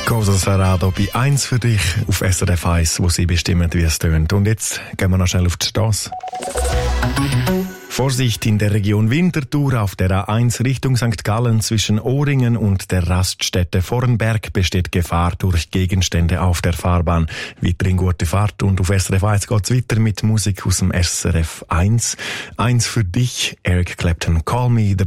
Cosa Sarado bei 1 für dich auf SRF 1, wo sie bestimmen, wie es tönt. Und jetzt gehen wir noch schnell auf die Straße. Vorsicht in der Region Winterthur auf der A1 Richtung St. Gallen zwischen Ohringen und der Raststätte Vornberg besteht Gefahr durch Gegenstände auf der Fahrbahn. Weiterhin gute Fahrt und auf SRF 1 geht's weiter mit Musik aus dem SRF 1. 1 für dich, Eric Clapton, Call Me the